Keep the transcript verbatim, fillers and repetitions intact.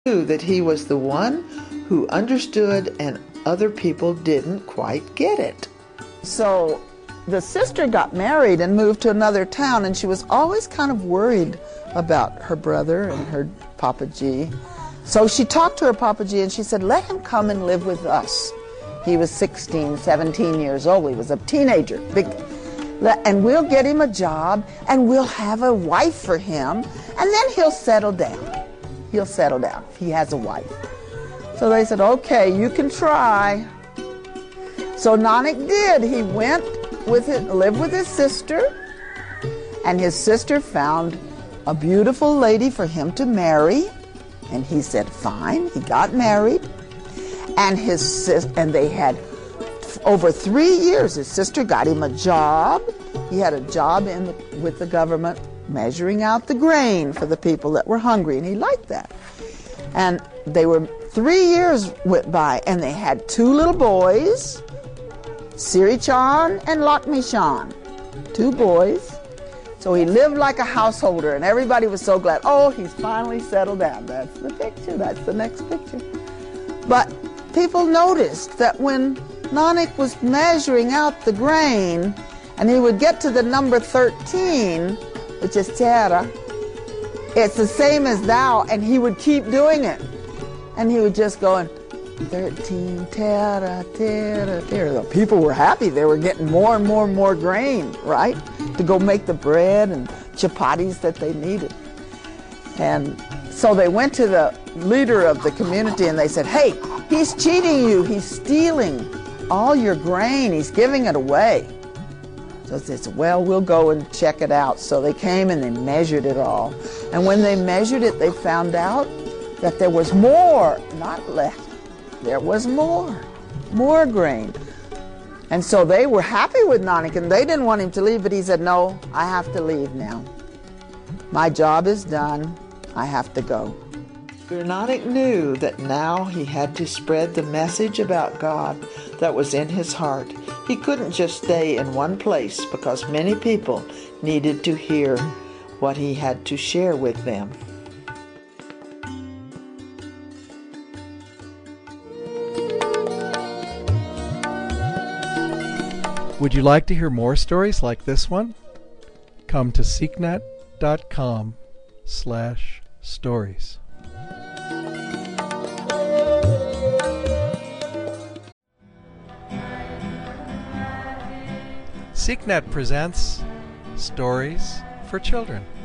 knew that he was the one who understood and other people didn't quite get it. So the sister got married and moved to another town, and she was always kind of worried about her brother and her Papa G. So she talked to her Papa G and she said, let him come and live with us. He was sixteen, seventeen years old. He was a teenager. Big, and we'll get him a job and we'll have a wife for him, and then he'll settle down. He'll settle down. He has a wife. So they said, okay, you can try. So Nanak did. He went with it, lived with his sister, and his sister found a beautiful lady for him to marry, and he said, fine. He got married, and his sis and they had over three years. His sister got him a job. He had a job in the, with the government, measuring out the grain for the people that were hungry, and he liked that. And they were three years went by, and they had two little boys, Siri Chan and Lakshmi Chan, two boys. So he lived like a householder, and everybody was so glad. Oh, he's finally settled down. That's the picture. That's the next picture. But people noticed that when Nanak was measuring out the grain, and he would get to the number thirteen, which is Tara, it's the same as thou, and he would keep doing it. And he would just go in, thirteen, Tara, Tara, Tara. The people were happy. They were getting more and more and more grain, right? To go make the bread and chapatis that they needed. And so they went to the leader of the community and they said, hey, he's cheating you. He's stealing all your grain. He's giving it away. So they said, well, we'll go and check it out. So they came and they measured it all. And when they measured it, they found out that there was more, not less. There was more, more grain. And so they were happy with Nanak, and they didn't want him to leave, but he said, no, I have to leave now. My job is done. I have to go. Guru Nanak knew that now he had to spread the message about God that was in his heart. He couldn't just stay in one place because many people needed to hear what he had to share with them. Would you like to hear more stories like this one? Come to seeknet dot com slash stories. SeekNet presents Stories for Children.